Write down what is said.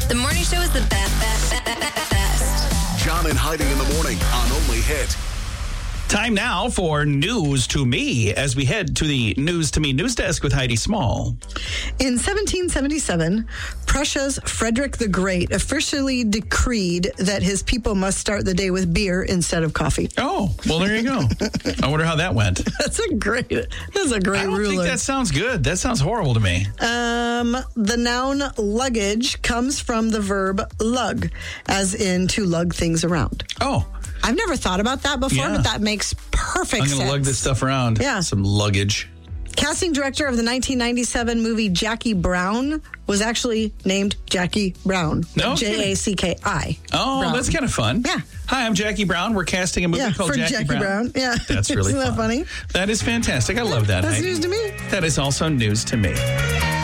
The morning show is the best. John and Heidi in the morning on Only Hit. Time now for News to Me as we head to the News to Me news desk with Heidi Small. In 1777, Prussia's Frederick the Great officially decreed that his people must start the day with beer instead of coffee. Oh, well, there you go. I wonder how that went. That's a great I don't ruler. think that sounds good. That sounds horrible to me. The noun luggage comes from the verb lug, as in to lug things around. Oh, I've never thought about that before, Yeah. but that makes perfect I'm sense. going to lug this stuff around. Yeah. Some luggage. Casting director of the 1997 movie Jackie Brown was actually named Jackie Brown. No Jacki. Oh, Brown. that's kind of fun. Yeah. Hi, I'm Jackie Brown. We're casting a movie called for Jackie Brown. Yeah. That's really Isn't that fun. funny? That is fantastic. I love that. That's Heidi. news to me. That is also news to me.